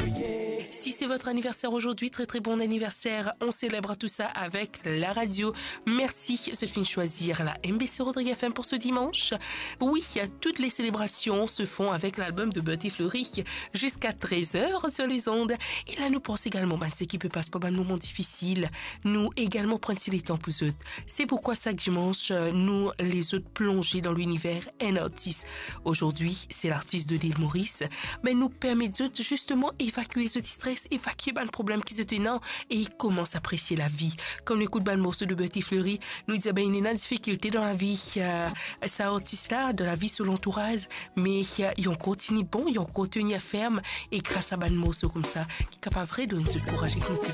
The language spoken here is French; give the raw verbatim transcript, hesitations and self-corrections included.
Si c'est votre anniversaire aujourd'hui, très très bon anniversaire. On célèbre tout ça avec la radio. Merci de choisir la M B C Rodrigue F M pour ce dimanche. Oui, toutes les célébrations se font avec l'album de Bertie Fleury jusqu'à treize heures sur les ondes. Et là, nous pensons également, ben, c'est qui peut passer pas un moment difficile. Nous également prendre les temps pour eux. C'est pourquoi chaque dimanche, nous les autres plonger dans l'univers un artiste. Aujourd'hui, c'est l'artiste de l'île Maurice. Mais nous permet de justement évacuer ce stress, évacuer ben, le problème qui se tenant et il commence à apprécier la vie. Comme le coup de balle morceau de Bertie Fleury, nous dit ben, il y a une difficulté dans la vie, euh, ça artiste là, de la vie sur l'entourage, mais euh, ils ont continué bon, ils ont continué ferme et grâce à ban morceau comme ça, qui est capable de donner ce courage et de motivation.